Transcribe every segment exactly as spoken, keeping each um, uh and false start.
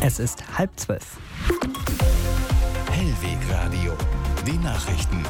Es ist halb zwölf. Hellwegradio, die Nachrichten.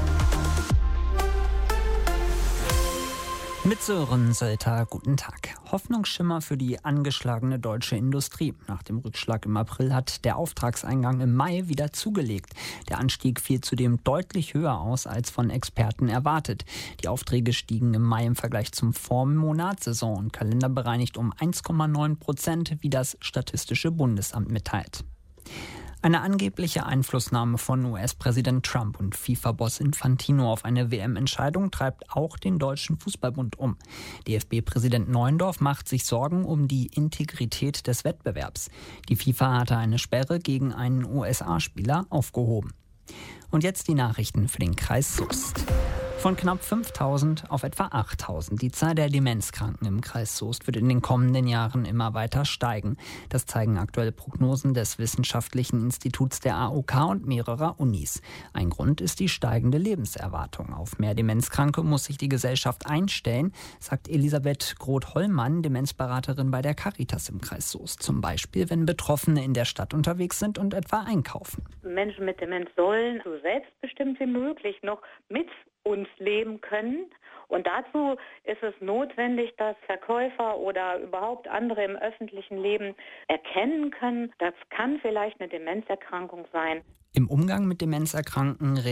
Mit Sören Sölter, guten Tag. Hoffnungsschimmer für die angeschlagene deutsche Industrie. Nach dem Rückschlag im April hat der Auftragseingang im Mai wieder zugelegt. Der Anstieg fiel zudem deutlich höher aus als von Experten erwartet. Die Aufträge stiegen im Mai im Vergleich zum Vormonat, Saison- und Kalender bereinigt um eins Komma neun Prozent, wie das Statistische Bundesamt mitteilt. Eine angebliche Einflussnahme von U S-Präsident Trump und FIFA-Boss Infantino auf eine W M-Entscheidung treibt auch den Deutschen Fußballbund um. D F B-Präsident Neuendorf macht sich Sorgen um die Integrität des Wettbewerbs. Die FIFA hatte eine Sperre gegen einen U S A-Spieler aufgehoben. Und jetzt die Nachrichten für den Kreis Soest. Von knapp fünftausend auf etwa achttausend. Die Zahl der Demenzkranken im Kreis Soest wird in den kommenden Jahren immer weiter steigen. Das zeigen aktuelle Prognosen des Wissenschaftlichen Instituts der A O K und mehrerer Unis. Ein Grund ist die steigende Lebenserwartung. Auf mehr Demenzkranke muss sich die Gesellschaft einstellen, sagt Elisabeth Groth-Hollmann, Demenzberaterin bei der Caritas im Kreis Soest. Zum Beispiel, wenn Betroffene in der Stadt unterwegs sind und etwa einkaufen. Menschen mit Demenz sollen so selbstbestimmt wie möglich noch mit uns leben können. Und dazu ist es notwendig, dass Verkäufer oder überhaupt andere im öffentlichen Leben erkennen können, das kann vielleicht eine Demenzerkrankung sein. Im Umgang mit Demenzerkrankten